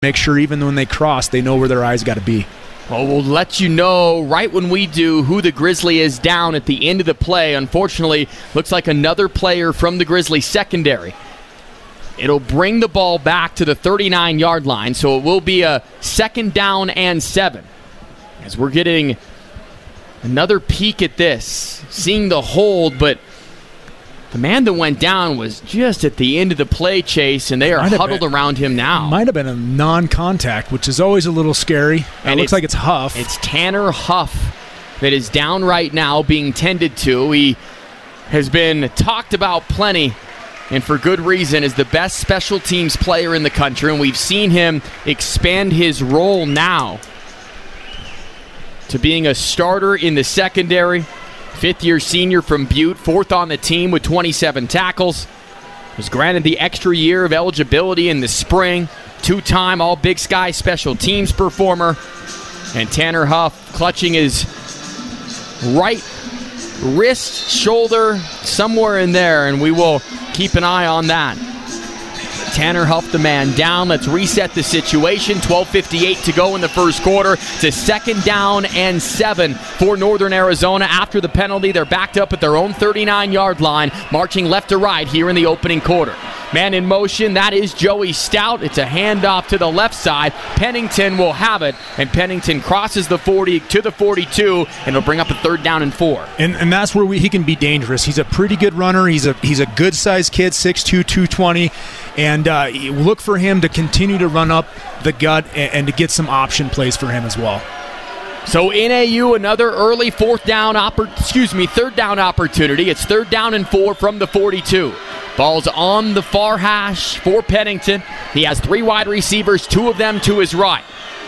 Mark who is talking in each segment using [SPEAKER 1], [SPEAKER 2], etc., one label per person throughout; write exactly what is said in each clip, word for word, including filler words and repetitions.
[SPEAKER 1] make sure even when they cross, they know where their eyes got to be.
[SPEAKER 2] Well, we'll let you know right when we do who the Grizzly is down at the end of the play. Unfortunately, looks like another player from the Grizzly secondary. It'll bring the ball back to the thirty-nine-yard line, so it will be a second down and seven. As we're getting another peek at this, seeing the hold, but the man that went down was just at the end of the play, Chase, and they are huddled been, around him now.
[SPEAKER 1] Might have been a non-contact, which is always a little scary. And it looks like it's Huff.
[SPEAKER 2] It's Tanner Huff that is down right now being tended to. He has been talked about plenty, and for good reason, as the best special teams player in the country, and we've seen him expand his role now to being a starter in the secondary. Fifth-year senior from Butte, fourth on the team with twenty-seven tackles. Was granted the extra year of eligibility in the spring. Two-time All-Big Sky special teams performer. And Tanner Huff clutching his right wrist, shoulder, somewhere in there, and we will keep an eye on that. Tanner Huff, the man down. Let's reset the situation. twelve fifty-eight to go in the first quarter. It's a second down and seven for Northern Arizona. After the penalty, they're backed up at their own thirty-nine-yard line, marching left to right here in the opening quarter. Man in motion, that is Joey Stout. It's a handoff to the left side. Pennington will have it, and Pennington crosses the forty to the forty-two, and it'll bring up a third down and four.
[SPEAKER 1] And and that's where we, he can be dangerous. He's a pretty good runner. He's a he's a good-sized kid, six two, two twenty, and uh, look for him to continue to run up the gut and, and to get some option plays for him as well.
[SPEAKER 2] So N A U, another early fourth down, oppor- excuse me, third down opportunity. It's third down and four from the forty-two. Ball's on the far hash for Pennington. He has three wide receivers, two of them to his right.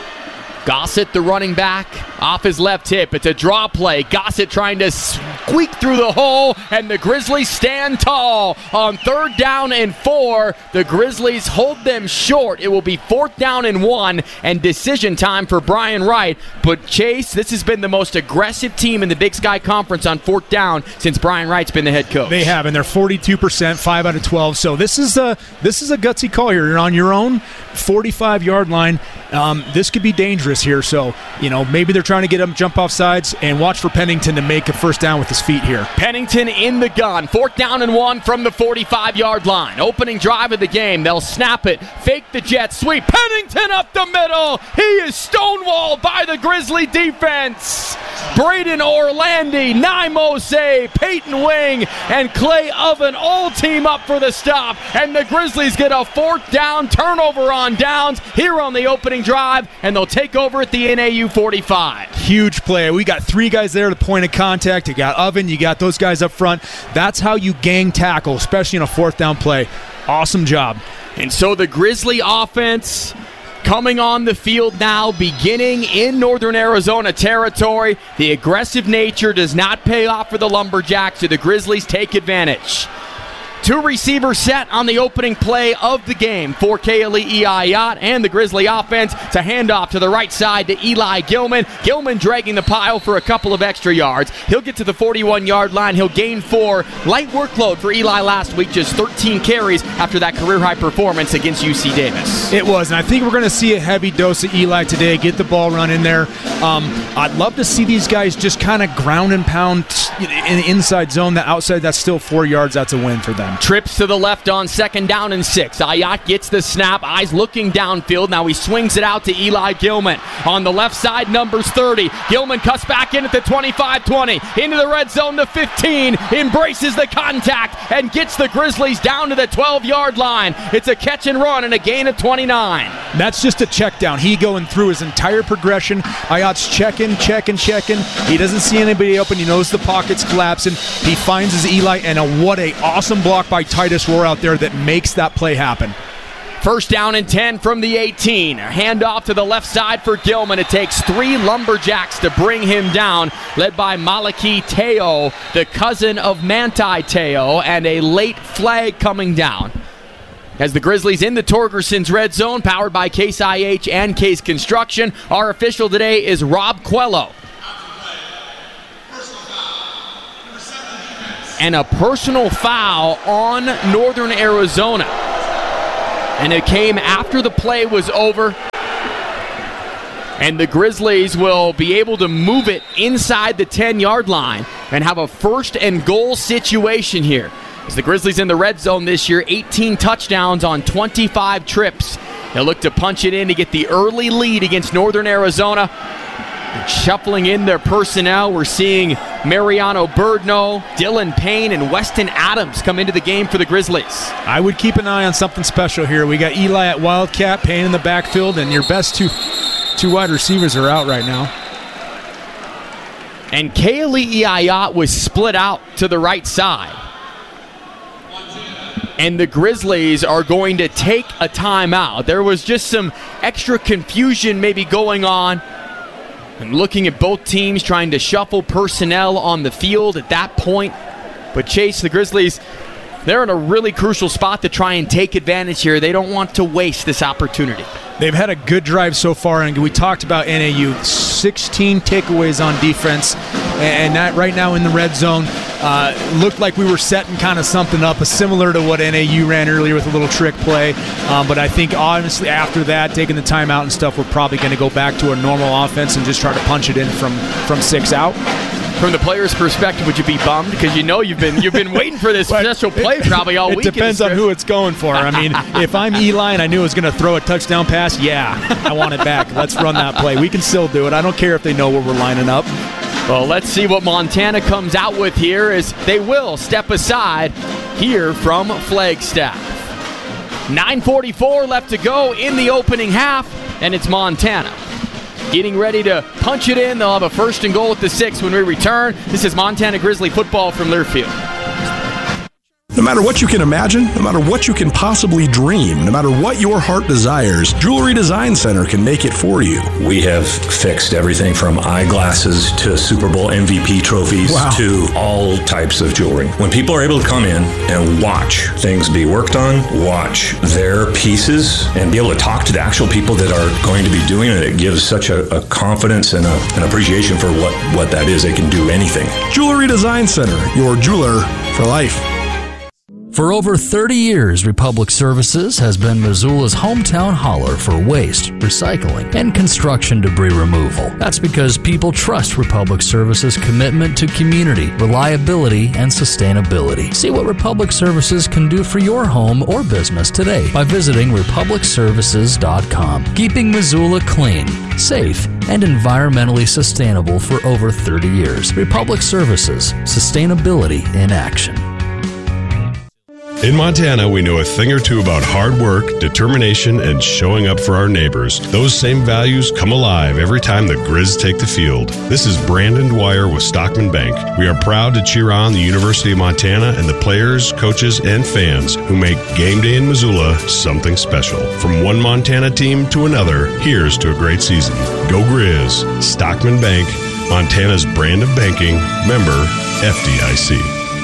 [SPEAKER 2] Gossett, the running back, off his left hip. It's a draw play. Gossett trying to squeak through the hole, and the Grizzlies stand tall on third down and four. The Grizzlies hold them short. It will be fourth down and one, and decision time for Brian Wright. But Chase, this has been the most aggressive team in the Big Sky Conference on fourth down since Brian Wright's been the head coach.
[SPEAKER 1] They have, and they're forty-two percent, five out of twelve. So this is a this is a gutsy call here. You're on your own forty-five-yard line. Um, this could be dangerous here. So, you know, maybe they're trying to get him jump off sides, and watch for Pennington to make a first down with his feet here.
[SPEAKER 2] Pennington in the gun. Fourth down and one from the forty-five-yard line. Opening drive of the game. They'll snap it, fake the jet sweep. Pennington up the middle. He is stonewalled by the Grizzly defense. Braden Orlandi, Naimose, Peyton Wing, and Clay Oven all team up for the stop, and the Grizzlies get a fourth down turnover on downs here on the opening drive, and they'll take over at the N A U forty-five.
[SPEAKER 1] Huge play. We got three guys there at the point of contact. You got Oven, you got those guys up front. That's how you gang tackle, especially in a fourth down play. Awesome job.
[SPEAKER 2] And so the Grizzly offense coming on the field now, beginning in Northern Arizona territory. The aggressive nature does not pay off for the Lumberjacks, so the Grizzlies take advantage. Two receivers set on the opening play of the game for Kaeli Iayat and the Grizzly offense. It's a handoff to the right side to Eli Gilman. Gilman dragging the pile for a couple of extra yards. He'll get to the forty-one-yard line. He'll gain four. Light workload for Eli last week, just thirteen carries after that career-high performance against U C Davis.
[SPEAKER 1] It was, and I think we're going to see a heavy dose of Eli today. Get the ball run in there. Um, I'd love to see these guys just kind of ground and pound in the inside zone. The outside, that's still four yards. That's a win for them.
[SPEAKER 2] Trips to the left on second down and six. Ayat gets the snap. Eyes looking downfield. Now he swings it out to Eli Gilman. On the left side, numbers thirty. Gilman cuts back in at the twenty-five twenty. Into the red zone, the fifteen. Embraces the contact and gets the Grizzlies down to the twelve-yard line. It's a catch and run and a gain of twenty-nine.
[SPEAKER 1] That's just a check down. He going through his entire progression. Ayat's checking, checking, checking. He doesn't see anybody open. He knows the pocket's collapsing. He finds his Eli, and a, what a awesome block by Titus Rohr out there that makes that play happen.
[SPEAKER 2] First down and ten from the eighteen. A handoff to the left side for Gilman. It takes three Lumberjacks to bring him down, led by Malaki Teo, the cousin of Manti Teo, and a late flag coming down. As the Grizzlies in the Torgerson's red zone, powered by Case I H and Case Construction. Our official today is Rob Quello. And a personal foul on Northern Arizona. And it came after the play was over. And the Grizzlies will be able to move it inside the ten-yard line and have a first and goal situation here. As the Grizzlies in the red zone this year, eighteen touchdowns on twenty-five trips. They'll look to punch it in to get the early lead against Northern Arizona. And shuffling in their personnel, we're seeing Mariano Birdno, Dylan Payne, and Weston Adams come into the game for the Grizzlies.
[SPEAKER 1] I would keep an eye on something special here. We got Eli at Wildcat, Payne in the backfield, and your best two two wide receivers are out right now.
[SPEAKER 2] And Kaylee Ayat was split out to the right side. And the Grizzlies are going to take a timeout. There was just some extra confusion maybe going on. And looking at both teams trying to shuffle personnel on the field at that point. But Chase, the Grizzlies, they're in a really crucial spot to try and take advantage here. They don't want to waste this opportunity.
[SPEAKER 1] They've had a good drive so far, and we talked about N A U, sixteen takeaways on defense, and that right now in the red zone uh, looked like we were setting kind of something up, similar to what N A U ran earlier with a little trick play. Um, but I think honestly after that, taking the timeout and stuff, we're probably going to go back to a normal offense and just try to punch it in from, from six out.
[SPEAKER 2] From the player's perspective, would you be bummed? Because you know you've been you've been waiting for this special play probably all
[SPEAKER 1] it
[SPEAKER 2] week.
[SPEAKER 1] It depends on who it's going for. I mean, if I'm Eli and I knew I was going to throw a touchdown pass, yeah, I want it back. Let's run that play. We can still do it. I don't care if they know where we're lining up.
[SPEAKER 2] Well, let's see what Montana comes out with here as they will step aside here from Flagstaff. nine forty-four left to go in the opening half, and it's Montana getting ready to punch it in. They'll have a first and goal at the six when we return. This is Montana Grizzly football from Learfield.
[SPEAKER 3] No matter what you can imagine, no matter what you can possibly dream, no matter what your heart desires, Jewelry Design Center can make it for you.
[SPEAKER 4] We have fixed everything from eyeglasses to Super Bowl M V P trophies wow. to all types of jewelry. When people are able to come in and watch things be worked on, watch their pieces, and be able to talk to the actual people that are going to be doing it, it gives such a, a confidence and a, an appreciation for what, what that is. They can do anything.
[SPEAKER 3] Jewelry Design Center, your jeweler for life.
[SPEAKER 5] For over thirty years, Republic Services has been Missoula's hometown hauler for waste, recycling, and construction debris removal. That's because people trust Republic Services' commitment to community, reliability, and sustainability. See what Republic Services can do for your home or business today by visiting republic services dot com. Keeping Missoula clean, safe, and environmentally sustainable for over thirty years. Republic Services, sustainability in action.
[SPEAKER 6] In Montana, we know a thing or two about hard work, determination, and showing up for our neighbors. Those same values come alive every time the Grizz take the field. This is Brandon Dwyer with Stockman Bank. We are proud to cheer on the University of Montana and the players, coaches, and fans who make game day in Missoula something special. From one Montana team to another, here's to a great season. Go Grizz! Stockman Bank, Montana's brand of banking, member F D I C.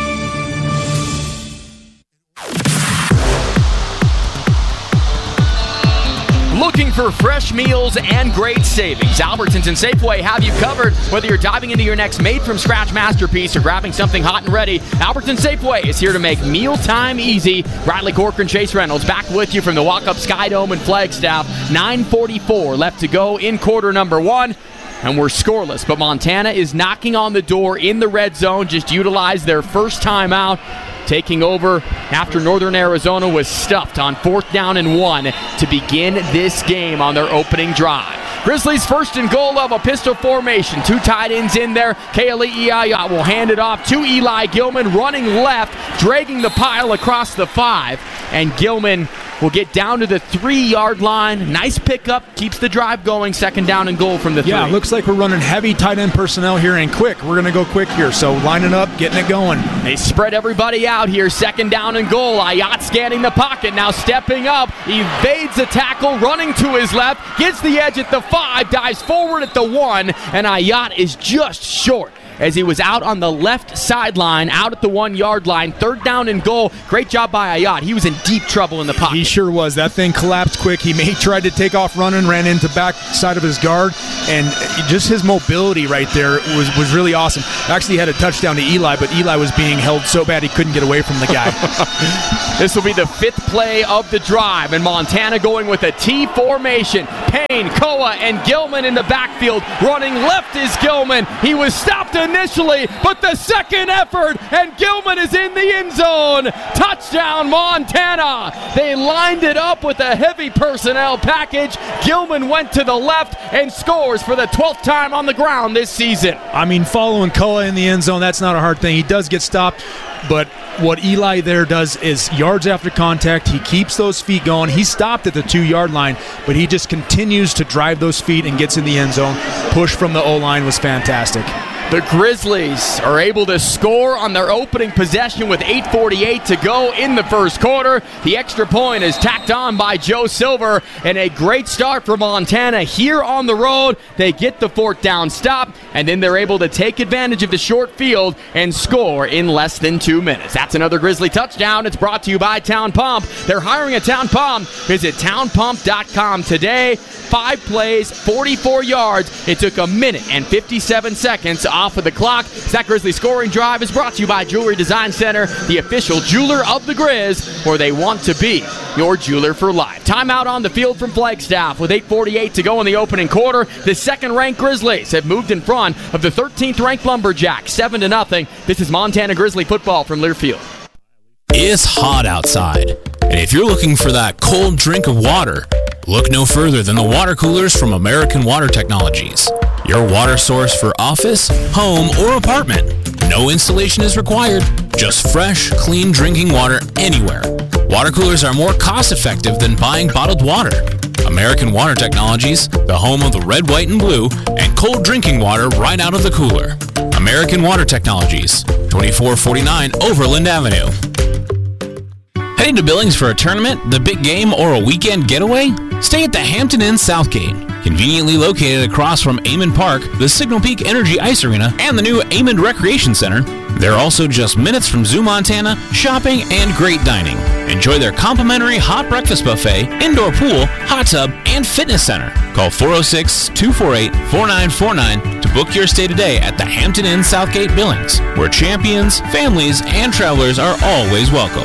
[SPEAKER 2] Looking for fresh meals and great savings? Albertsons and Safeway have you covered. Whether you're diving into your next made-from-scratch masterpiece or grabbing something hot and ready, Albertsons Safeway is here to make mealtime easy. Riley Corcoran, Chase Reynolds back with you from the Walk-Up Sky Dome in Flagstaff. nine forty-four left to go in quarter number one. And we're scoreless, but Montana is knocking on the door in the red zone. Just utilized their first timeout, taking over after Northern Arizona was stuffed on fourth down and one to begin this game on their opening drive. Grizzlies first and goal of a pistol formation. Two tight ends in there. Kaylee Iaya will hand it off to Eli Gilman, running left, dragging the pile across the five. And Gilman will get down to the three-yard line. Nice pickup. Keeps the drive going. Second down and goal from the three.
[SPEAKER 1] Yeah, looks like we're running heavy tight end personnel here and quick. We're going to go quick here. So lining up, getting it going.
[SPEAKER 2] They spread everybody out here. Second down and goal. Ayat scanning the pocket. Now stepping up. Evades the tackle. Running to his left. Gets the edge at the five. Dives forward at the one. And Ayat is just short. as he was out on the left sideline, out at the one-yard line, third down and goal. Great job by Aiyot. He was in deep trouble in the pocket.
[SPEAKER 1] He sure was. That thing collapsed quick. He, he tried to take off running, ran into back side of his guard, and just his mobility right there was, was really awesome. Actually had a touchdown to Eli, but Eli was being held so bad he couldn't get away from the guy.
[SPEAKER 2] This will be the fifth play of the drive, and Montana going with a T formation. Payne, Koa, and Gilman in the backfield. Running left is Gilman. He was stopped initially, but the second effort, and Gilman is in the end zone. Touchdown, Montana. They lined it up with a heavy personnel package. Gilman went to the left and scores for the twelfth time on the ground this season.
[SPEAKER 1] I mean, following Koa in the end zone, that's not a hard thing. He does get stopped, but what Eli there does is yards after contact, he keeps those feet going. He stopped at the two-yard line, but he just continues to drive those feet and gets in the end zone. Push from the O-line was fantastic.
[SPEAKER 2] The Grizzlies are able to score on their opening possession with eight forty-eight to go in the first quarter. The extra point is tacked on by Joe Silver, and a great start for Montana here on the road. They get the fourth down stop, and then they're able to take advantage of the short field and score in less than two minutes. That's another Grizzly touchdown. It's brought to you by Town Pump. They're hiring a Town Pump. Visit town pump dot com today. Five plays, forty-four yards. It took a minute and fifty-seven seconds off of the clock. That Grizzly scoring drive is brought to you by Jewelry Design Center, the official jeweler of the Grizz, where they want to be your jeweler for life. Timeout on the field from Flagstaff with eight forty-eight to go in the opening quarter. The second-ranked Grizzlies have moved in front of the thirteenth-ranked Lumberjacks, seven to nothing. This is Montana Grizzly football from Learfield.
[SPEAKER 7] It's hot outside, and if you're looking for that cold drink of water, look no further than the water coolers from American Water Technologies. Your water source for office, home, or apartment. No installation is required. Just fresh, clean drinking water anywhere. Water coolers are more cost-effective than buying bottled water. American Water Technologies, the home of the red, white, and blue, and cold drinking water right out of the cooler. American Water Technologies, twenty-four forty-nine Overland Avenue. Heading to Billings for a tournament, the big game, or a weekend getaway? Stay at the Hampton Inn Southgate. Conveniently located across from Amon Park, the Signal Peak Energy Ice Arena, and the new Amon Recreation Center, they're also just minutes from Zoo Montana, shopping, and great dining. Enjoy their complimentary hot breakfast buffet, indoor pool, hot tub, and fitness center. Call four oh six, two four eight, four nine four nine to book your stay today at the Hampton Inn Southgate Billings, where champions, families, and travelers are always welcome.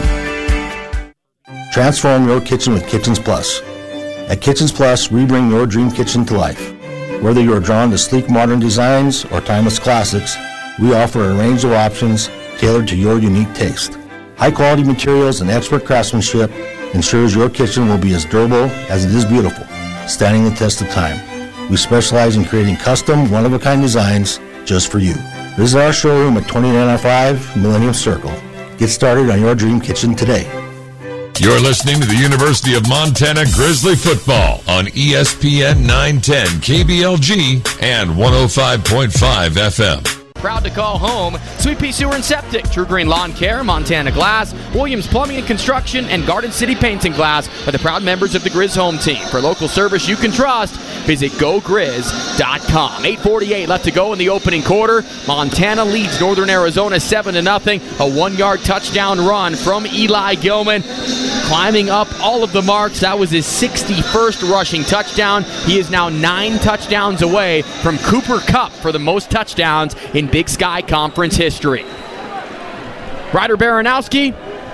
[SPEAKER 8] Transform your kitchen with Kitchens Plus. At Kitchens Plus, we bring your dream kitchen to life. Whether you're drawn to sleek modern designs or timeless classics, we offer a range of options tailored to your unique taste. High-quality materials and expert craftsmanship ensures your kitchen will be as durable as it is beautiful, standing the test of time. We specialize in creating custom, one-of-a-kind designs just for you. Visit our showroom at twenty-nine oh five Millennium Circle. Get started on your dream kitchen today.
[SPEAKER 9] You're listening to the University of Montana Grizzly football on E S P N nine ten K B L G and one oh five point five F M.
[SPEAKER 2] Proud to call home Sweet Pea Sewer and Septic, True Green Lawn Care, Montana Glass, Williams Plumbing and Construction, and Garden City Paints and Glass are the proud members of the Grizz home team. For local service you can trust, visit go grizz dot com. eight forty-eight left to go in the opening quarter. Montana leads Northern Arizona seven to nothing. A one-yard touchdown run from Eli Gilman, climbing up all of the marks. That was his sixty-first rushing touchdown. He is now nine touchdowns away from Cooper Kupp for the most touchdowns in Big Sky Conference history. Ryder Baranowski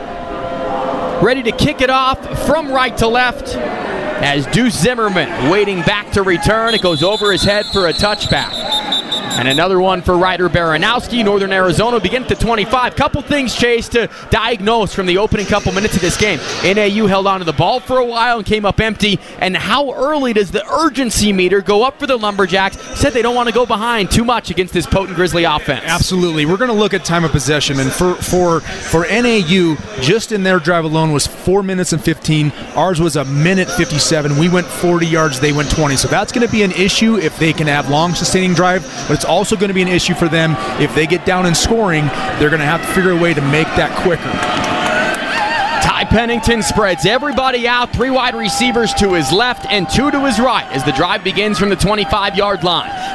[SPEAKER 2] ready to kick it off from right to left as Deuce Zimmerman waiting back to return. It goes over his head for a touchback. And another one for Ryder Baranowski. Northern Arizona begin at the twenty-five. Couple things, Chase, to diagnose from the opening couple minutes of this game. N A U held onto the ball for a while and came up empty. And how early does the urgency meter go up for the Lumberjacks? Said they don't want to go behind too much against this potent Grizzly offense.
[SPEAKER 1] Absolutely. We're going to look at time of possession. And for, for, for N A U, just in their drive alone was four minutes and fifteen. Ours was a minute fifty-seven. We went forty yards. They went twenty. So that's going to be an issue if they can have long sustaining drive. But it's also going to be an issue for them if they get down in scoring. They're going to have to figure a way to make that quicker.
[SPEAKER 2] Ty Pennington spreads everybody out, three wide receivers to his left and two to his right as the drive begins from the twenty-five-yard line.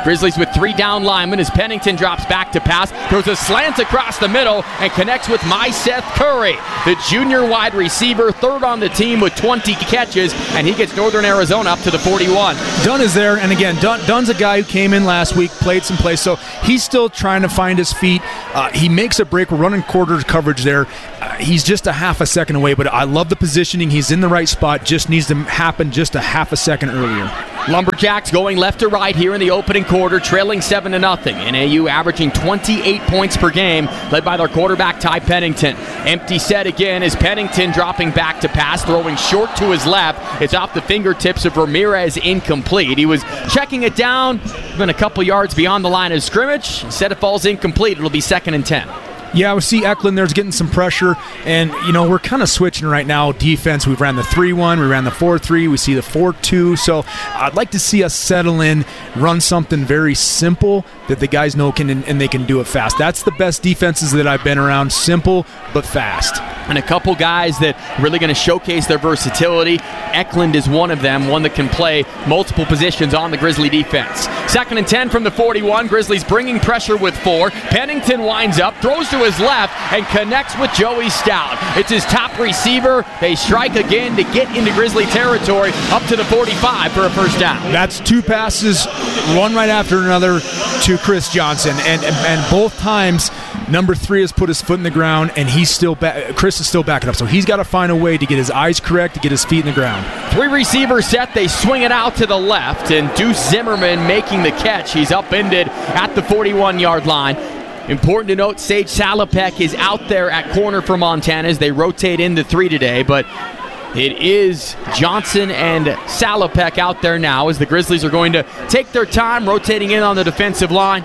[SPEAKER 2] Grizzlies with three down linemen as Pennington drops back to pass, throws a slant across the middle, and connects with Myseth Curry, the junior wide receiver, third on the team with twenty catches, and he gets Northern Arizona up to the forty-one.
[SPEAKER 1] Dunn is there, and again, Dunn, Dunn's a guy who came in last week, played some plays, so he's still trying to find his feet. Uh, he makes a break. We're running quarter coverage there. Uh, he's just a half a second away, but I love the positioning. He's in the right spot. Just needs to happen just a half a second earlier.
[SPEAKER 2] Lumberjacks going left to right here in the opening quarter, trailing seven to nothing. N A U averaging twenty-eight points per game, led by their quarterback Ty Pennington. Empty set again as Pennington dropping back to pass, throwing short to his left. It's off the fingertips of Ramirez, incomplete. He was checking it down, even a couple yards beyond the line of scrimmage. Instead it falls incomplete. It'll be second and ten.
[SPEAKER 1] Yeah, we see Eklund there's getting some pressure, and, you know, we're kind of switching right now. Defense, we've ran the three one, we ran the four three, we see the four two, so I'd like to see us settle in, run something very simple that the guys know can, and they can do it fast. That's the best defenses that I've been around, simple but fast.
[SPEAKER 2] And a couple guys that really going to showcase their versatility. Eklund is one of them, one that can play multiple positions on the Grizzly defense. Second and ten from the forty-one. Grizzlies bringing pressure with four. Pennington winds up, throws to his left, and connects with Joey Stout. It's his top receiver. They strike again to get into Grizzly territory, up to the forty-five for a first down.
[SPEAKER 1] That's two passes, one right after another, to Chris Johnson. And, and, and both times, number three has put his foot in the ground, and he's still ba- Chris is still backing up. So he's got to find a way to get his eyes correct, to get his feet in the ground.
[SPEAKER 2] Three receivers set. They swing it out to the left, and Deuce Zimmerman making the catch. He's upended at the forty-one-yard line. Important to note, Sage Salopek is out there at corner for Montana as they rotate into three today, but it is Johnson and Salopek out there now as the Grizzlies are going to take their time rotating in on the defensive line.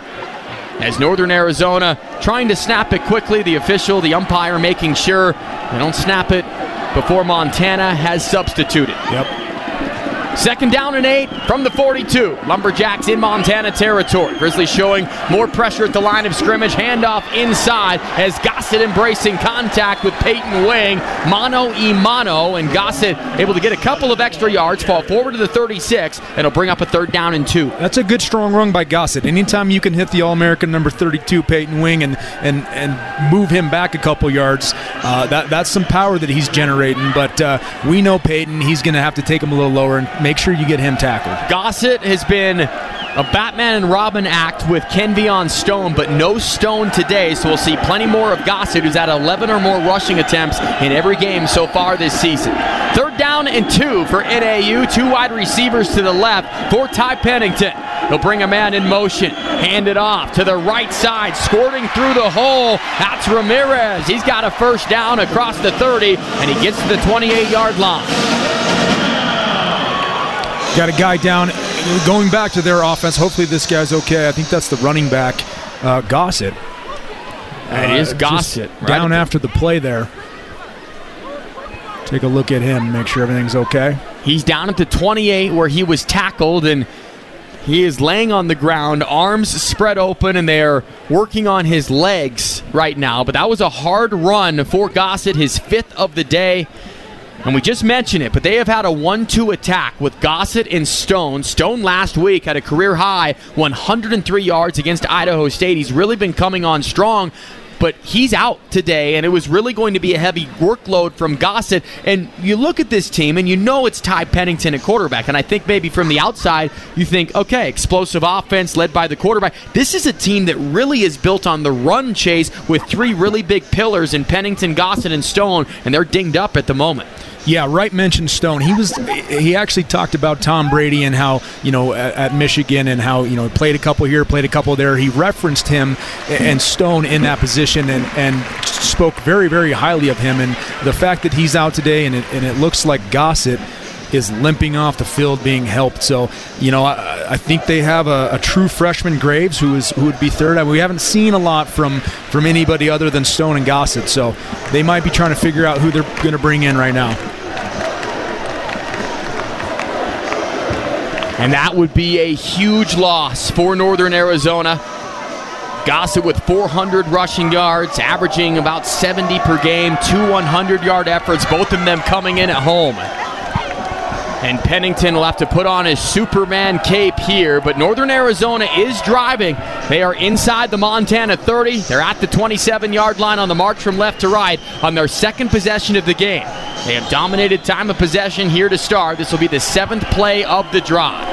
[SPEAKER 2] As Northern Arizona trying to snap it quickly, the official, the umpire making sure they don't snap it before Montana has substituted.
[SPEAKER 1] Yep.
[SPEAKER 2] Second down and eight from the forty-two. Lumberjacks in Montana territory. Grizzlies showing more pressure at the line of scrimmage. Handoff inside as Gossett embracing contact with Peyton Wing. Mano y mano, and Gossett able to get a couple of extra yards, fall forward to the thirty-six, and it'll bring up a third down and two.
[SPEAKER 1] That's a good strong run by Gossett. Anytime you can hit the All-American number thirty-two, Peyton Wing, and and, and move him back a couple yards, uh, that that's some power that he's generating. But uh, we know Peyton, he's going to have to take him a little lower and make sure you get him tackled.
[SPEAKER 2] Gossett has been a Batman and Robin act with Kenvion Stone, but no Stone today, so we'll see plenty more of Gossett, who's had eleven or more rushing attempts in every game so far this season. Third down and two for N A U. Two wide receivers to the left for Ty Pennington. He'll bring a man in motion, hand it off to the right side, squirting through the hole. That's Ramirez. He's got a first down across the thirty, and he gets to the twenty-eight-yard line.
[SPEAKER 1] Got a guy down, going back to their offense. Hopefully this guy's okay. I think that's the running back, uh, Gossett.
[SPEAKER 2] It uh, is Gossett.
[SPEAKER 1] Right down after the play there. Take a look at him, make sure everything's okay.
[SPEAKER 2] He's down at the twenty-eight where he was tackled, and he is laying on the ground, arms spread open, and they're working on his legs right now. But that was a hard run for Gossett, his fifth of the day. And we just mentioned it, but they have had a one two attack with Gossett and Stone. Stone last week had a career high one hundred three yards against Idaho State. He's really been coming on strong, but he's out today, and it was really going to be a heavy workload from Gossett. And you look at this team, and you know it's Ty Pennington at quarterback. And I think maybe from the outside, you think, okay, explosive offense led by the quarterback. This is a team that really is built on the run chase with three really big pillars in Pennington, Gossett, and Stone, and they're dinged up at the moment.
[SPEAKER 1] Yeah, Wright mentioned Stone. He was he actually talked about Tom Brady and how, you know, at, at Michigan, and how, you know, played a couple here, played a couple there. He referenced him and Stone in that position, and, and spoke very, very highly of him. And the fact that he's out today, and it, and it looks like Gossett is limping off the field being helped. So, you know, I, I think they have a, a true freshman, Graves, who is who would be third. I mean, we haven't seen a lot from, from anybody other than Stone and Gossett, so they might be trying to figure out who they're going to bring in right now.
[SPEAKER 2] And that would be a huge loss for Northern Arizona. Gossett with four hundred rushing yards, averaging about seventy per game, two hundred-yard efforts, both of them coming in at home. And Pennington will have to put on his Superman cape here, but Northern Arizona is driving. They are inside the Montana thirty. They're at the twenty-seven-yard line on the march from left to right on their second possession of the game. They have dominated time of possession here to start. This will be the seventh play of the drive.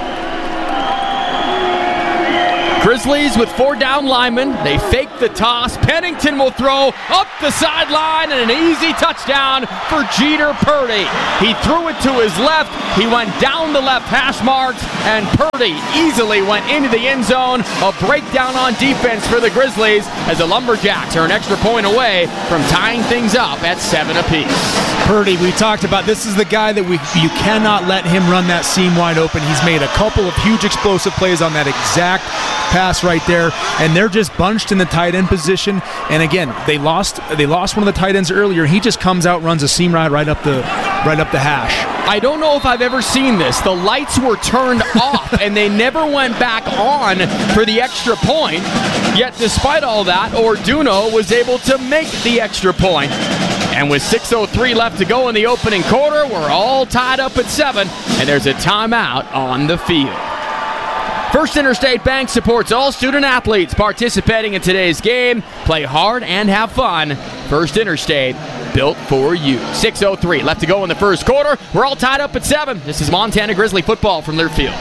[SPEAKER 2] Grizzlies with four down linemen. They fake the toss. Pennington will throw up the sideline and an easy touchdown for Jeter Purdy. He threw it to his left. He went down the left hash marks, and Purdy easily went into the end zone. A breakdown on defense for the Grizzlies as the Lumberjacks are an extra point away from tying things up at seven apiece.
[SPEAKER 1] Purdy, we talked about, this is the guy that we you cannot let him run that seam wide open. He's made a couple of huge explosive plays on that exact pass right there, and they're just bunched in the tight end position. And again, they lost they lost one of the tight ends earlier. He just comes out, runs a seam ride right up the right up the hash.
[SPEAKER 2] I don't know if I've ever seen this. The lights were turned off and they never went back on for the extra point. Yet despite all that, Orduno was able to make the extra point. And with six oh three left to go in the opening quarter, we're all tied up at seven, and there's a timeout on the field. First Interstate Bank supports all student athletes participating in today's game. Play hard and have fun. First Interstate, built for you. six oh three left to go in the first quarter. We're all tied up at seven. This is Montana Grizzly football from Learfield.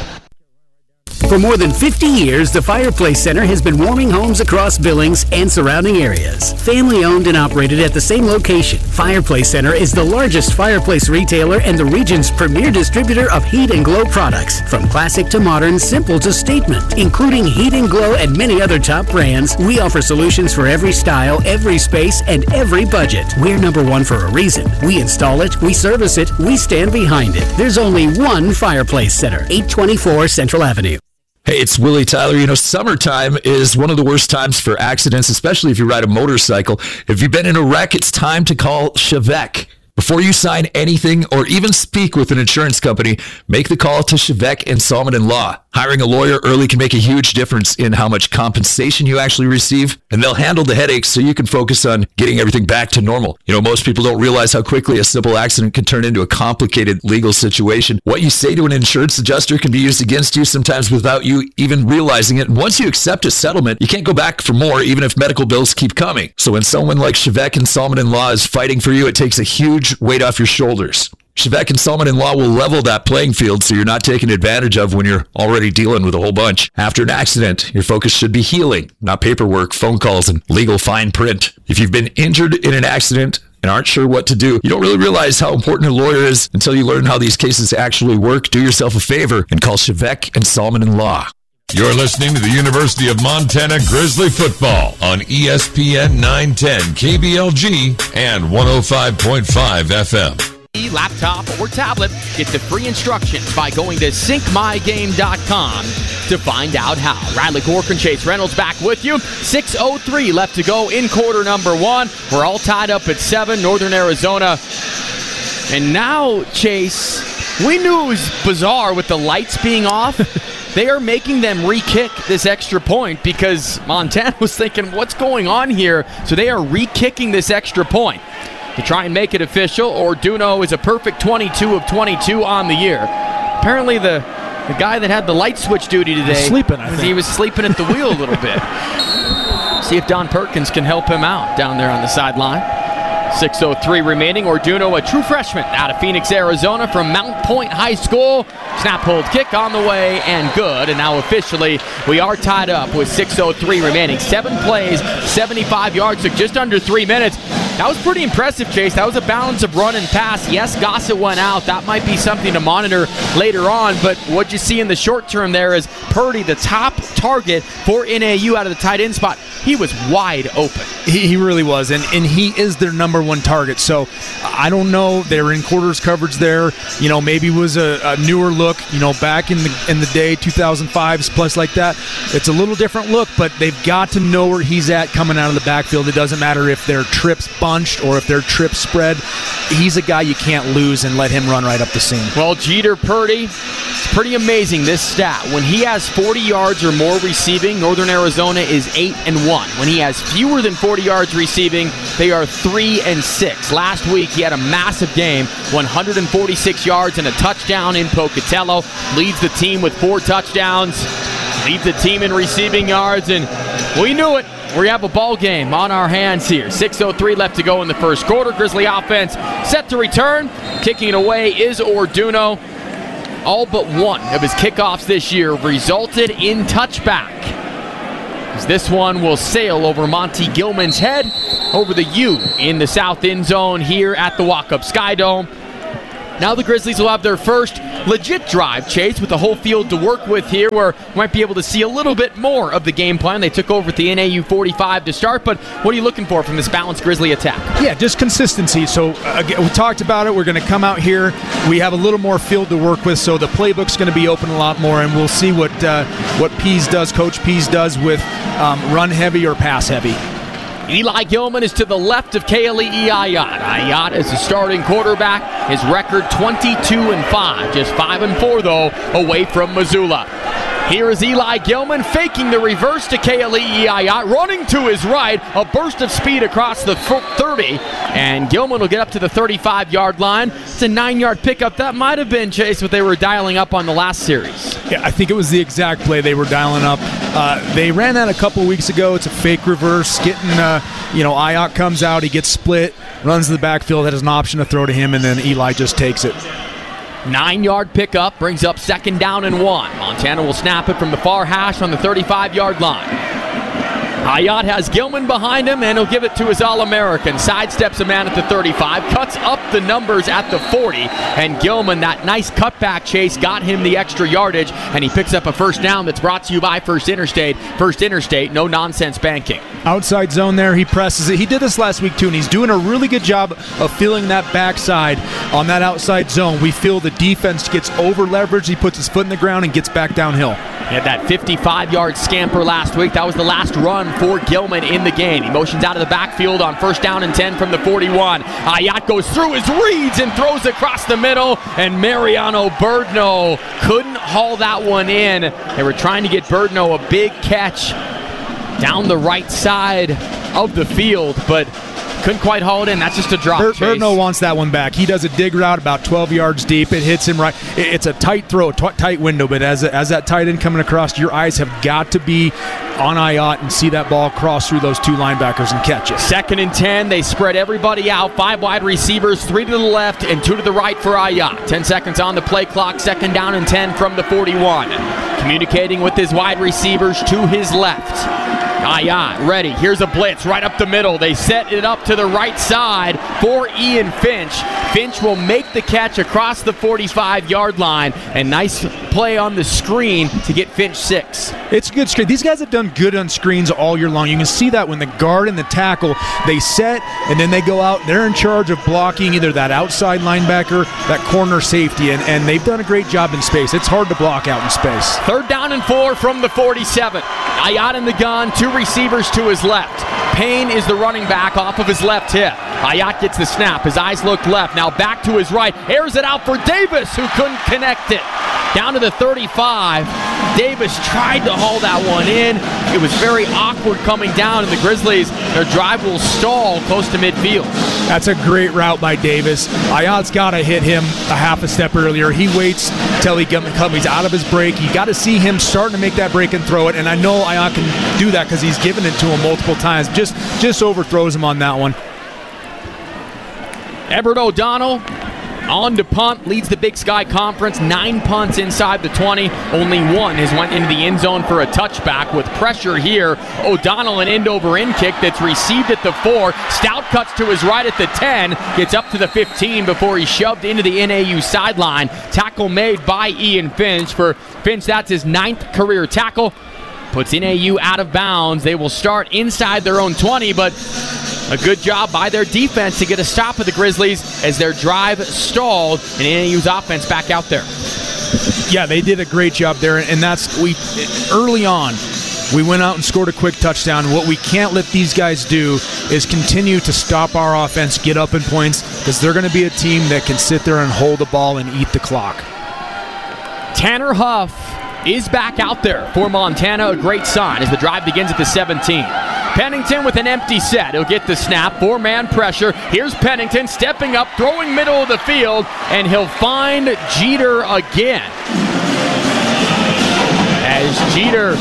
[SPEAKER 10] For more than fifty years, the Fireplace Center has been warming homes across Billings and surrounding areas. Family owned and operated at the same location, Fireplace Center is the largest fireplace retailer and the region's premier distributor of heat and glow products. From classic to modern, simple to statement. Including Heat and Glow and many other top brands, we offer solutions for every style, every space, and every budget. We're number one for a reason. We install it, we service it, we stand behind it. There's only one Fireplace Center, eight twenty-four Central Avenue.
[SPEAKER 11] Hey, it's Willie Tyler. You know, summertime is one of the worst times for accidents, especially if you ride a motorcycle. If you've been in a wreck, it's time to call Chevette. Before you sign anything or even speak with an insurance company, make the call to Chevette and Salmon and Law. Hiring a lawyer early can make a huge difference in how much compensation you actually receive, and they'll handle the headaches so you can focus on getting everything back to normal. You know, most people don't realize how quickly a simple accident can turn into a complicated legal situation. What you say to an insurance adjuster can be used against you sometimes without you even realizing it. And once you accept a settlement, you can't go back for more, even if medical bills keep coming. So when someone like Chevette and Salmon and Law is fighting for you, it takes a huge weight off your shoulders. Chevette and Salmon and Law will level that playing field so you're not taken advantage of when you're already dealing with a whole bunch. After an accident, your focus should be healing, not paperwork, phone calls, and legal fine print. If you've been injured in an accident and aren't sure what to do, you don't really realize how important a lawyer is until you learn how these cases actually work. Do yourself a favor and call Chevette and Salmon and Law.
[SPEAKER 9] You're listening to the University of Montana Grizzly football on E S P N nine ten K B L G and one oh five point five F M.
[SPEAKER 2] Laptop or tablet, get the free instructions by going to sync my game dot com to find out how. Riley Cork and Chase Reynolds back with you. six oh three left to go in quarter number one. We're all tied up at seven, Northern Arizona. And now, Chase, we knew it was bizarre with the lights being off. They are making them re-kick this extra point because Montana was thinking, what's going on here? So they are re-kicking this extra point to try and make it official. Orduno is a perfect twenty-two of twenty-two on the year. Apparently the, the guy that had the light switch duty today,
[SPEAKER 1] was sleeping, I think.
[SPEAKER 2] He was sleeping at the wheel a little bit. See if Don Perkins can help him out down there on the sideline. six oh three remaining. Orduno, a true freshman out of Phoenix, Arizona from Mount Point High School. Snap, hold, kick on the way and good. And now officially we are tied up with six oh three remaining. Seven plays, seventy-five yards, took just under three minutes. That was pretty impressive, Chase. That was a balance of run and pass. Yes, Gossett went out. That might be something to monitor later on. But what you see in the short term there is Purdy, the top target for N A U out of the tight end spot. He was wide open.
[SPEAKER 1] He, he really was, and, and he is their number one target. So I don't know. They're in quarters coverage there. You know, maybe it was a, a newer look, you know, back in the in the day, two thousand fives plus like that. It's a little different look, but they've got to know where he's at coming out of the backfield. It doesn't matter if they're trips, bunched or if they're trip spread, he's a guy you can't lose and let him run right up the seam.
[SPEAKER 2] Well, Jeter Purdy, it's pretty amazing, this stat. When he has forty yards or more receiving, Northern Arizona is eight and one. When he has fewer than forty yards receiving, they are three and six. Last week, he had a massive game, one hundred forty-six yards and a touchdown in Pocatello. Leads the team with four touchdowns. Leads the team in receiving yards, and we knew it. We have a ball game on our hands here. six oh three left to go in the first quarter. Grizzly offense set to return. Kicking it away is Orduno. All but one of his kickoffs this year resulted in touchback. As this one will sail over Monty Gilman's head, over the U in the south end zone here at the Walkup Skydome. Now the Grizzlies will have their first legit drive, Chase, with the whole field to work with here, where we might be able to see a little bit more of the game plan. They took over at the N A U forty-five to start, but what are you looking for from this balanced Grizzly attack?
[SPEAKER 1] Yeah, just consistency. So uh, again, we talked about it. We're going to come out here. We have a little more field to work with, so the playbook's going to be open a lot more, and we'll see what uh, what Pease does, Coach Pease does with um, run heavy or pass heavy.
[SPEAKER 2] Eli Gilman is to the left of Kaeli Ayat. Ayat is the starting quarterback. His record twenty-two and five, just five and four though, away from Missoula. Here is Eli Gilman faking the reverse to Kaeli Ayat, running to his right, a burst of speed across the thirty, and Gilman will get up to the thirty-five-yard line. It's a nine-yard pickup. That might have been, Chase, what they were dialing up on the last series.
[SPEAKER 1] Yeah, I think it was the exact play they were dialing up. Uh, they ran that a couple weeks ago. It's a fake reverse. Getting, uh, you know, Ayat comes out, he gets split, runs to the backfield, has an option to throw to him, and then Eli just takes it.
[SPEAKER 2] Nine-yard pickup brings up second down and one. Montana will snap it from the far hash on the thirty-five-yard line. Ayat has Gilman behind him, and he'll give it to his All-American. Sidesteps a man at the thirty-five, cuts up the numbers at the forty, and Gilman, that nice cutback chase, got him the extra yardage, and he picks up a first down that's brought to you by First Interstate. First Interstate, no-nonsense banking.
[SPEAKER 1] Outside zone there, he presses it. He did this last week, too, and he's doing a really good job of feeling that backside on that outside zone. We feel the defense gets over-leveraged. He puts his foot in the ground and gets back downhill.
[SPEAKER 2] He had that fifty-five-yard scamper last week. That was the last run for Gilman in the game. He motions out of the backfield on first down and ten from the forty-one. Ayat goes through his reads and throws across the middle, and Mariano Birdno couldn't haul that one in. They were trying to get Birdno a big catch down the right side of the field, but couldn't quite haul it in. That's just a drop.
[SPEAKER 1] Bir- Birdno wants that one back. He does a dig route about twelve yards deep. It hits him right. It's a tight throw, t- tight window, but as, as that tight end coming across, your eyes have got to be on Ayat and see that ball cross through those two linebackers and catch it.
[SPEAKER 2] Second and ten. They spread everybody out. Five wide receivers, three to the left and two to the right for Ayat. Ten seconds on the play clock. Second down and ten from the forty-one. Communicating with his wide receivers to his left. Ayat ready. Here's a blitz right up the middle. They set it up to the right side for Ian Finch. Finch will make the catch across the forty-five-yard line. And nice play on the screen to get Finch six.
[SPEAKER 1] It's a good screen. These guys have done good on screens all year long. You can see that when the guard and the tackle, they set, and then they go out. They're in charge of blocking either that outside linebacker, that corner safety, and, and they've done a great job in space. It's hard to block out in space.
[SPEAKER 2] Third down and four from the forty-seven. Ayat in the gun, two receivers to his left. Payne is the running back off of his left hip. Ayat gets the snap. His eyes look left. Now back to his right. Airs it out for Davis, who couldn't connect it. Down to the thirty-five. Davis tried to haul that one in. It was very awkward coming down, and the Grizzlies, their drive will stall close to midfield.
[SPEAKER 1] That's a great route by Davis. Ayat's got to hit him a half a step earlier. He waits till he comes out of his break. You got to see him starting to make that break and throw it, and I know Ayat can do that because he's given it to him multiple times. Just, just overthrows him on that one.
[SPEAKER 2] Everett O'Donnell on to punt, leads the Big Sky Conference. Nine punts inside the twenty. Only one has went into the end zone for a touchback. With pressure here, O'Donnell an end-over-end kick that's received at the four. Stout cuts to his right at the ten. Gets up to the fifteen before he's shoved into the N A U sideline. Tackle made by Ian Finch. For Finch, that's his ninth career tackle. Puts N A U out of bounds. They will start inside their own twenty, but a good job by their defense to get a stop of the Grizzlies as their drive stalled and N A U's offense back out there.
[SPEAKER 1] Yeah, they did a great job there, and that's we early on. We went out and scored a quick touchdown. What we can't let these guys do is continue to stop our offense, get up in points, because they're going to be a team that can sit there and hold the ball and eat the clock.
[SPEAKER 2] Tanner Huff is back out there for Montana. A great sign as the drive begins at the seventeen. Pennington with an empty set. He'll get the snap. Four-man pressure. Here's Pennington stepping up, throwing middle of the field, and he'll find Jeter again. As Jeter,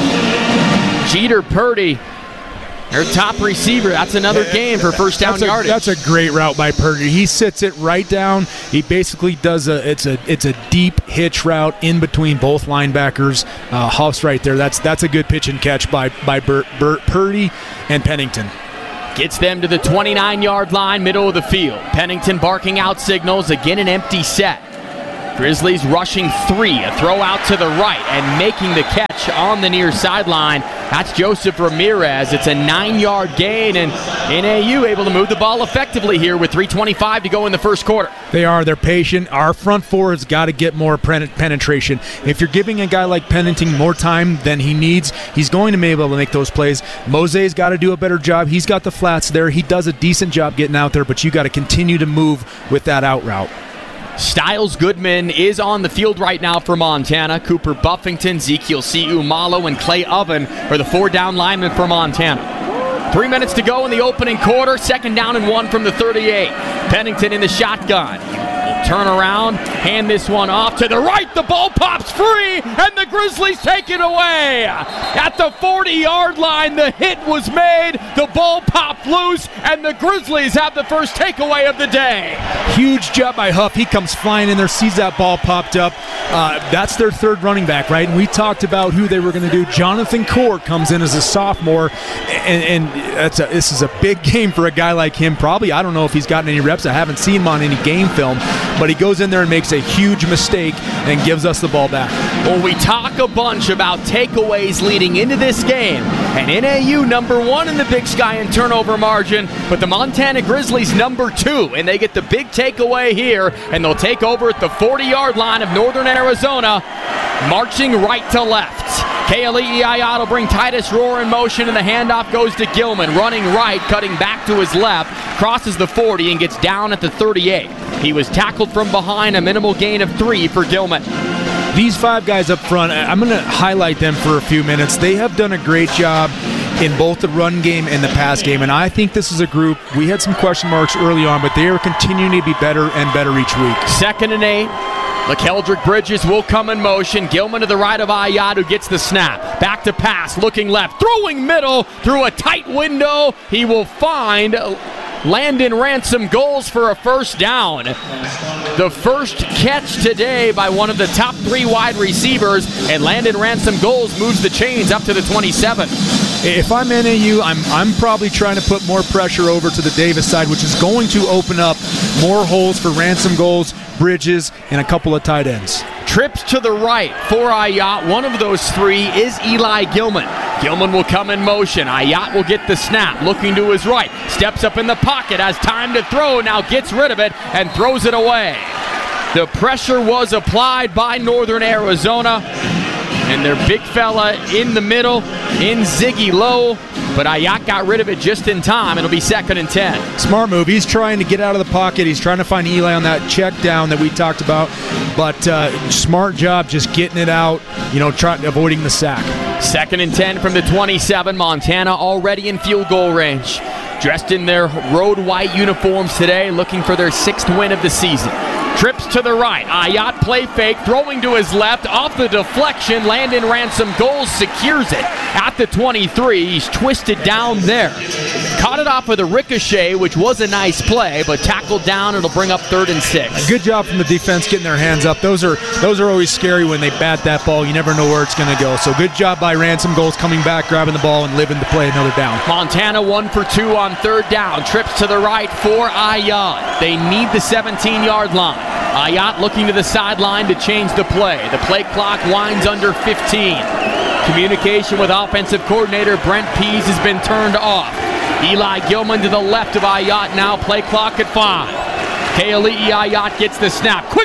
[SPEAKER 2] Jeter Purdy, their top receiver. That's another game for first down
[SPEAKER 1] that's a,
[SPEAKER 2] yardage.
[SPEAKER 1] That's a great route by Purdy. He sits it right down. He basically does a it's a it's a deep hitch route in between both linebackers. Uh, Huff's right there. That's that's a good pitch and catch by by Bert, Bert Purdy and Pennington.
[SPEAKER 2] Gets them to the twenty-nine-yard line, middle of the field. Pennington barking out signals. Again, an empty set. Grizzlies rushing three, a throw out to the right, and making the catch on the near sideline. That's Joseph Ramirez. It's a nine-yard gain, and N A U able to move the ball effectively here with three twenty-five to go in the first quarter.
[SPEAKER 1] They are. They're patient. Our front four has got to get more penetration. If you're giving a guy like Pennington more time than he needs, he's going to be able to make those plays. Mose's got to do a better job. He's got the flats there. He does a decent job getting out there, but you got to continue to move with that out route.
[SPEAKER 2] Styles Goodman is on the field right now for Montana. Cooper Buffington, Ezekiel Siumalo, and Clay Oven are the four down linemen for Montana. Three minutes to go in the opening quarter. Second down and one from the thirty-eight. Pennington in the shotgun. Turn around, hand this one off to the right. The ball pops free, and the Grizzlies take it away. At the forty-yard line, the hit was made. The ball popped loose, and the Grizzlies have the first takeaway of the day.
[SPEAKER 1] Huge job by Huff. He comes flying in there, sees that ball popped up. Uh, that's their third running back, right? And we talked about who they were going to do. Jonathan Court comes in as a sophomore, and, and that's a, this is a big game for a guy like him. Probably, I don't know if he's gotten any reps. I haven't seen him on any game film. But he goes in there and makes a huge mistake and gives us the ball back.
[SPEAKER 2] Well, we talk a bunch about takeaways leading into this game. And N A U number one in the Big Sky in turnover margin, but the Montana Grizzlies number two. And they get the big takeaway here, and they'll take over at the forty-yard line of Northern Arizona, marching right to left. Keali'i Ayat will bring Titus Rohr in motion, and the handoff goes to Gilman, running right, cutting back to his left, crosses the forty, and gets down at the thirty-eight. He was tackled from behind, a minimal gain of three for Gilman.
[SPEAKER 1] These five guys up front, I'm going to highlight them for a few minutes. They have done a great job in both the run game and the pass game, and I think this is a group, we had some question marks early on, but they are continuing to be better and better each week.
[SPEAKER 2] Second and eight. McKeldrick Bridges will come in motion. Gilman to the right of Ayat, who gets the snap. Back to pass, looking left, throwing middle through a tight window. He will find Landon Ransom goals for a first down. The first catch today by one of the top three wide receivers, and Landon Ransom goals moves the chains up to the twenty-seven.
[SPEAKER 1] If I'm N A U, I'm I'm probably trying to put more pressure over to the Davis side, which is going to open up more holes for Ransom goals, Bridges, and a couple of tight ends.
[SPEAKER 2] Trips to the right for Ayat. One of those three is Eli Gilman. Gilman will come in motion. Ayat will get the snap, looking to his right. Steps up in the pocket, has time to throw, now gets rid of it and throws it away. The pressure was applied by Northern Arizona, and their big fella in the middle, in Ziggy Lowe, but Ayat got rid of it just in time. It'll be second and ten.
[SPEAKER 1] Smart move. He's trying to get out of the pocket. He's trying to find Eli on that check down that we talked about, but uh, smart job just getting it out, you know, trying avoiding the sack.
[SPEAKER 2] Second and ten from the twenty-seven. Montana already in field goal range. Dressed in their road white uniforms today, looking for their sixth win of the season. Trips to the right. Ayat play fake, throwing to his left. Off the deflection, Landon Ransom goals, secures it at the twenty-three. He's twisted down there. Caught it off with a ricochet, which was a nice play, but tackled down. It'll bring up third and six.
[SPEAKER 1] Good job from the defense getting their hands up. Those are those are always scary when they bat that ball. You never know where it's going to go. So good job by Ransom. Goals coming back, grabbing the ball, and living to play another down.
[SPEAKER 2] Montana one for two on third down. Trips to the right for Ayat. They need the seventeen-yard line. Ayat looking to the sideline to change the play. The play clock winds under fifteen. Communication with offensive coordinator Brent Pease has been turned off. Eli Gilman to the left of Ayat now. Play clock at five. Keali'i Ayat gets the snap. Quick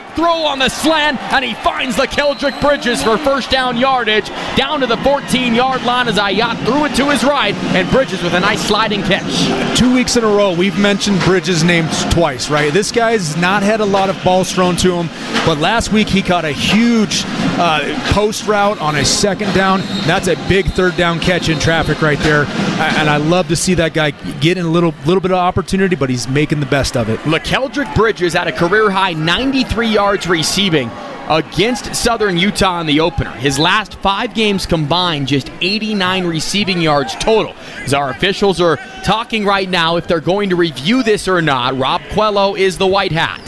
[SPEAKER 2] throw on the slant, and he finds LeKeldrick Bridges for first down yardage. Down to the fourteen-yard line as Aiyat threw it to his right, and Bridges with a nice sliding catch.
[SPEAKER 1] Two weeks in a row, we've mentioned Bridges' name twice, right? This guy's not had a lot of balls thrown to him, but last week he caught a huge uh, post route on a second down. That's a big third down catch in traffic right there, and I love to see that guy get in a little, little bit of opportunity, but he's making the best of it.
[SPEAKER 2] LeKeldrick Bridges had a career-high ninety-three yards receiving against Southern Utah in the opener. His last five games combined, just eighty-nine receiving yards total. As our officials are talking right now if they're going to review this or not. Rob Quello is the white hat.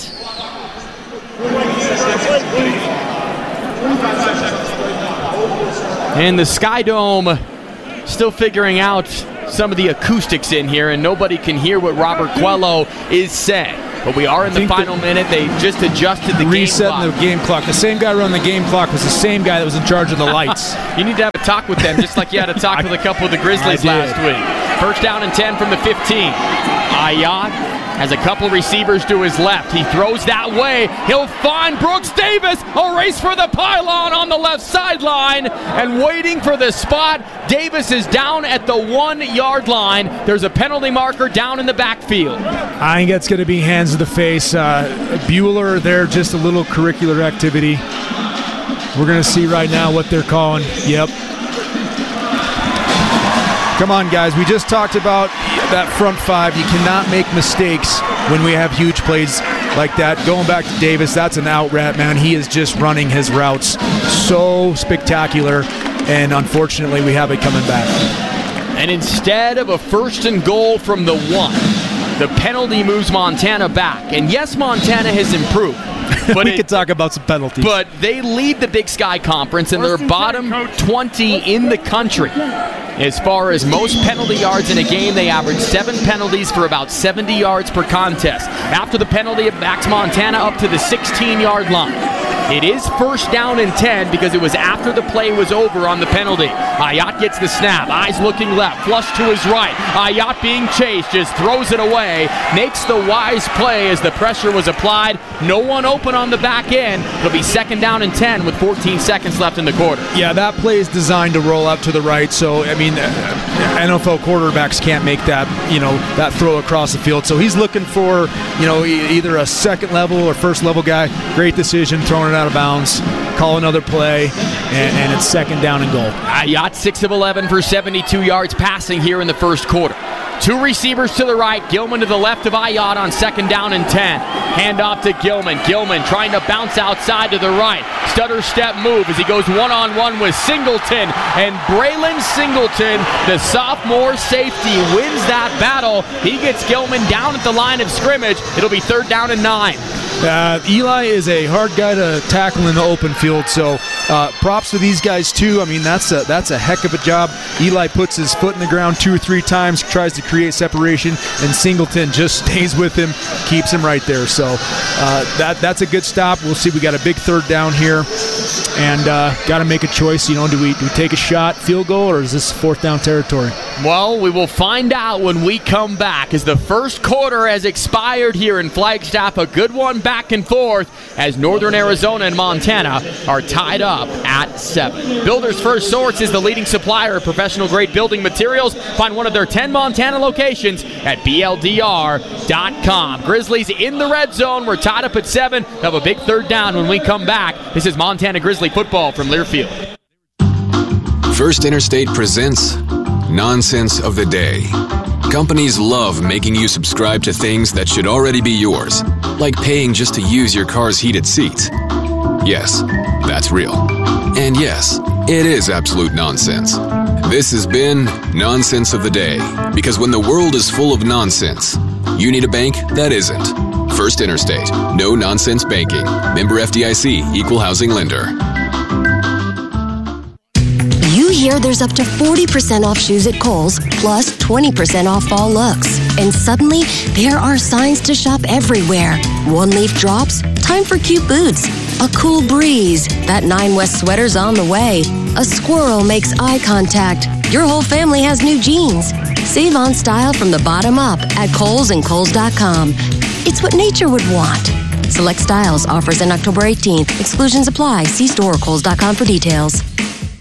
[SPEAKER 2] And the Sky Dome still figuring out some of the acoustics in here, and nobody can hear what Robert Quello is saying. But we are in the final minute. They just adjusted the game clock.
[SPEAKER 1] Resetting the game clock. The same guy running the game clock was the same guy that was in charge of the lights.
[SPEAKER 2] You need to have a talk with them, just like you had a talk with a couple of the Grizzlies last week. First down and ten from the fifteen. Aiyat has a couple receivers to his left. He throws that way. He'll find Brooks Davis. A race for the pylon on the left sideline. And waiting for the spot. Davis is down at the one-yard line. There's a penalty marker down in the backfield.
[SPEAKER 1] I think that's going to be hands to the face. Uh, Bueller there, just a little curricular activity. We're going to see right now what they're calling. Yep. Come on, guys. We just talked about that front five. You cannot make mistakes when we have huge plays like that. Going back to Davis, that's an out route, man. He is just running his routes so spectacular, and unfortunately, we have it coming back.
[SPEAKER 2] And instead of a first and goal from the one, the penalty moves Montana back. And yes, Montana has improved.
[SPEAKER 1] But we it, could talk about some penalties.
[SPEAKER 2] But they lead the Big Sky Conference, and they're bottom twenty in the country. As far as most penalty yards in a game, they average seven penalties for about seventy yards per contest. After the penalty, it backs Montana up to the sixteen-yard line. It is first down and ten because it was after the play was over on the penalty. Aiyat gets the snap. Eyes looking left. Flush to his right. Aiyat being chased. Just throws it away. Makes the wise play as the pressure was applied. No one open on the back end. It'll be second down and ten with fourteen seconds left in the quarter.
[SPEAKER 1] Yeah, that play is designed to roll up to the right. So, I mean, N F L quarterbacks can't make that, you know, that throw across the field. So he's looking for, you know, either a second level or first level guy. Great decision, throwing it out of bounds, call another play, and, and it's second down and goal.
[SPEAKER 2] Aiyat six of eleven for seventy-two yards passing here in the first quarter. Two receivers to the right, Gilman to the left of Aiyat on second down and ten. Hand off to Gilman. Gilman trying to bounce outside to the right. Stutter step move as he goes one-on-one with Singleton. And Braylon Singleton, the sophomore safety, wins that battle. He gets Gilman down at the line of scrimmage. It'll be third down and nine.
[SPEAKER 1] Uh, Eli is a hard guy to tackle in the open field, so uh, props to these guys too. I mean, that's a that's a heck of a job. Eli puts his foot in the ground two or three times, tries to create separation, and Singleton just stays with him, keeps him right there. So uh, that that's a good stop. We'll see. We got a big third down here, and uh, got to make a choice. You know, do we do we take a shot, field goal, or is this fourth down territory?
[SPEAKER 2] Well, we will find out when we come back, as the first quarter has expired here in Flagstaff. A good one back and forth as Northern Arizona and Montana are tied up at seven. Builders First Source is the leading supplier of professional-grade building materials. Find one of their ten Montana locations at B L D R dot com. Grizzlies in the red zone. We're tied up at seven. They'll have a big third down when we come back. This is Montana Grizzly football from Learfield.
[SPEAKER 12] First Interstate presents Nonsense of the Day. Companies love making you subscribe to things that should already be yours, like paying just to use your car's heated seats. Yes, that's real. And yes, it is absolute nonsense. This has been Nonsense of the Day, because when the world is full of nonsense, you need a bank that isn't. First Interstate. No nonsense banking. Member F D I C. Equal housing lender.
[SPEAKER 13] You hear there's up to forty percent off shoes at Kohl's, plus twenty percent off fall looks. And suddenly, there are signs to shop everywhere. One leaf drops, time for cute boots. A cool breeze, that Nine West sweater's on the way. A squirrel makes eye contact. Your whole family has new jeans. Save on style from the bottom up at Kohl's and Kohl's dot com. It's what nature would want. Select styles. Offers in October eighteenth. Exclusions apply. See store or Kohl's dot com for details.